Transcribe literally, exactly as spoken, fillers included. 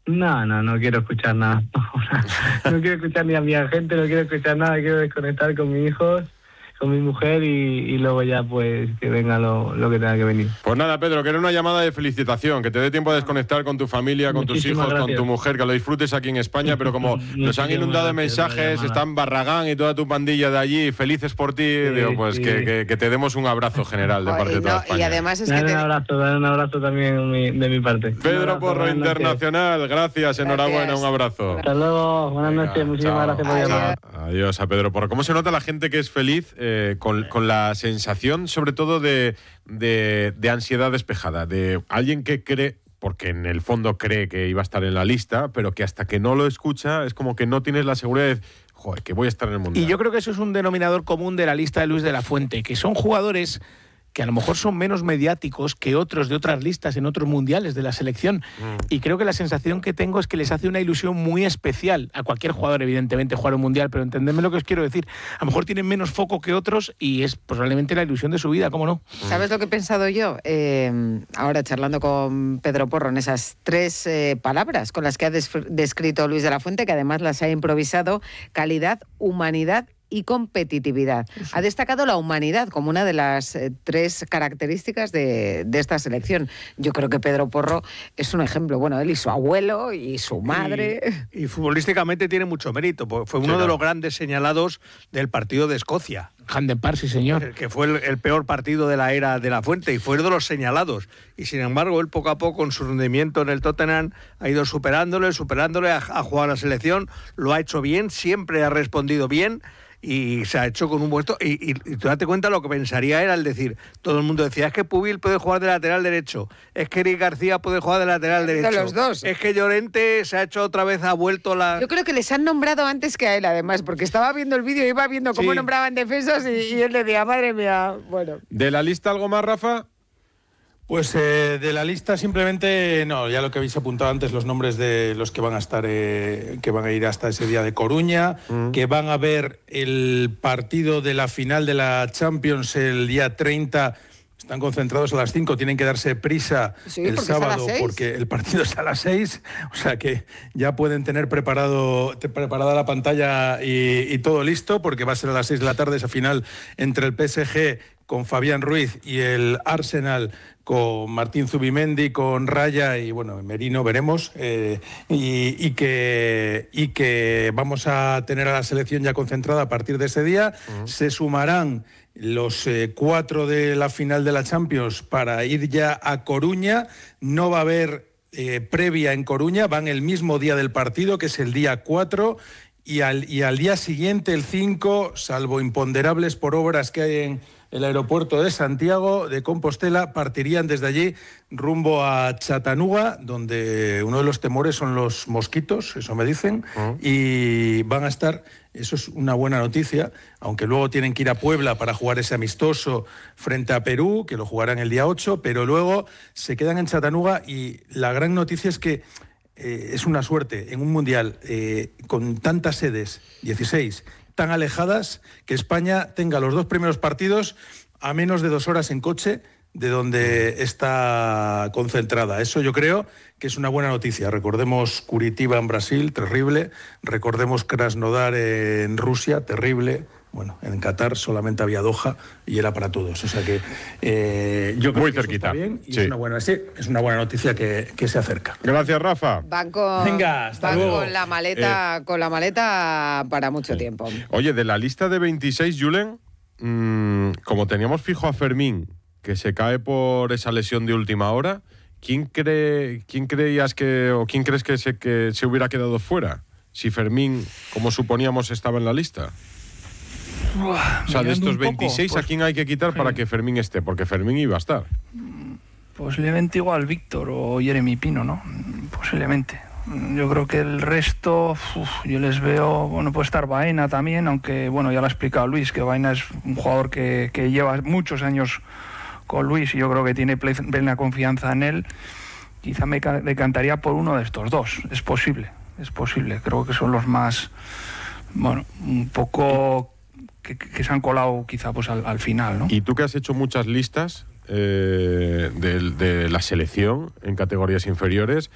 No, no, no quiero escuchar nada. No quiero escuchar ni a mi agente, no quiero escuchar nada. Quiero desconectar con mis hijos, con mi mujer y, y luego ya pues que venga lo, lo que tenga que venir. Pues nada, Pedro, que era una llamada de felicitación, que te dé tiempo a desconectar con tu familia, con Muchísimas tus hijos, gracias. con tu mujer, que lo disfrutes aquí en España, pero como nos han inundado de mensajes, están Barragán y toda tu pandilla de allí, felices por ti, sí, digo, pues sí. que, que, que te demos un abrazo general de parte de toda no, España. Y además es dale que te... un abrazo, dale un abrazo también de mi, de mi parte. Pedro abrazo, Porro Internacional, gracias, enhorabuena, gracias. Un abrazo. Hasta luego, buenas Venga, noches, muchísimas chao. gracias por llamar. Adiós a Pedro Porro. ¿Cómo se nota la gente que es feliz eh, con, con la sensación, sobre todo, de, de, de ansiedad despejada? De alguien que cree, porque en el fondo cree que iba a estar en la lista, pero que hasta que no lo escucha es como que no tienes la seguridad de, joder, que voy a estar en el Mundial. Y yo creo que eso es un denominador común de la lista de Luis de la Fuente, que son jugadores que a lo mejor son menos mediáticos que otros de otras listas en otros mundiales de la selección. Mm. Y creo que la sensación que tengo es que les hace una ilusión muy especial a cualquier jugador, evidentemente, jugar un mundial, pero entendedme lo que os quiero decir. A lo mejor tienen menos foco que otros y es probablemente la ilusión de su vida, ¿cómo no? ¿Sabes lo que he pensado yo? Eh, ahora charlando con Pedro Porro en esas tres eh, palabras con las que ha des- descrito Luis de la Fuente, que además las ha improvisado: calidad, humanidad y competitividad. Eso. Ha destacado la humanidad como una de las eh, tres características de, de esta selección. Yo creo que Pedro Porro es un ejemplo. Bueno, él y su abuelo y su madre. Y, y futbolísticamente tiene mucho mérito, porque fue uno sí, claro. de los grandes señalados del partido de Escocia. Handen Park, sí señor. Que fue el, el peor partido de la era de la Fuente y fue uno de los señalados. Y sin embargo, él poco a poco, con su rendimiento en el Tottenham, ha ido superándole, superándole, ha, ha jugado a la selección, lo ha hecho bien, siempre ha respondido bien. Y se ha hecho con un puesto y, y, y tú date cuenta lo que pensaría era el decir, todo el mundo decía, es que Pubil puede jugar de lateral derecho, es que Eric García puede jugar de lateral derecho, de los dos. Es que Llorente se ha hecho otra vez, ha vuelto la... Yo creo que les han nombrado antes que a él, además, porque estaba viendo el vídeo y iba viendo cómo sí. nombraban defensas y, y él decía, madre mía, bueno. ¿De la lista algo más, Rafa? Pues eh, de la lista simplemente, no, ya lo que habéis apuntado antes, los nombres de los que van a estar, eh, que van a ir hasta ese día de Coruña, mm. que van a ver el partido de la final de la Champions el día treinta, están concentrados a las cinco, tienen que darse prisa sí, el sábado porque el partido es a las seis, o sea que ya pueden tener preparado preparada la pantalla y, y todo listo, porque va a ser a las seis de la tarde esa final entre el P S G con Fabián Ruiz y el Arsenal con Martín Zubimendi, con Raya y bueno, Merino, veremos, eh, y, y, que, y que vamos a tener a la selección ya concentrada a partir de ese día. Uh-huh. Se sumarán los eh, cuatro de la final de la Champions para ir ya a Coruña. No va a haber eh, previa en Coruña, van el mismo día del partido, que es el día cuatro, y al, y al día siguiente, el cinco, salvo imponderables por obras que hay en el aeropuerto de Santiago de Compostela, partirían desde allí rumbo a Chattanooga, donde uno de los temores son los mosquitos, eso me dicen, uh-huh. y van a estar, eso es una buena noticia, aunque luego tienen que ir a Puebla para jugar ese amistoso frente a Perú, que lo jugarán el día ocho, pero luego se quedan en Chattanooga y la gran noticia es que eh, es una suerte en un mundial eh, con tantas sedes, dieciséis, tan alejadas, que España tenga los dos primeros partidos a menos de dos horas en coche de donde está concentrada. Eso yo creo que es una buena noticia. Recordemos Curitiba en Brasil, terrible. Recordemos Krasnodar en Rusia, terrible. Bueno, en Qatar solamente había Doha y era para todos. O sea que eh, yo creo muy que cerquita. Eso está bien y sí. es, una buena, sí, es una buena noticia que, que se acerca. Gracias, Rafa. Van con, Venga, hasta van luego. con la maleta, eh, con la maleta para mucho sí. tiempo. Oye, de la lista de veintiséis, Julen, mmm, como teníamos fijo a Fermín, que se cae por esa lesión de última hora, ¿quién cree, quién creías que o quién crees que se, que se hubiera quedado fuera? Si Fermín, como suponíamos, estaba en la lista. Uah, o sea, de estos veintiséis, poco, pues, ¿a quién hay que quitar sí. para que Fermín esté? Porque Fermín iba a estar. Posiblemente igual Víctor o Jeremy Pino, ¿no? Posiblemente. Yo creo que el resto, uf, yo les veo, bueno, puede estar Baena también, aunque, bueno, ya lo ha explicado Luis, que Baena es un jugador que, que lleva muchos años con Luis y yo creo que tiene plena confianza en él. Quizá me decantaría por uno de estos dos, es posible, es posible. Creo que son los más, bueno, un poco... Que, que se han colado quizá pues al, al final, ¿no? Y tú que has hecho muchas listas eh, de, de la selección en categorías inferiores,